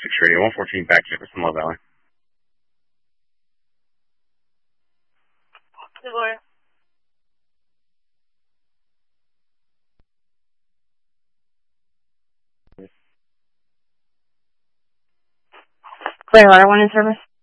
Radio 114 back to Jefferson Love Valley. Clearwater 1 in service.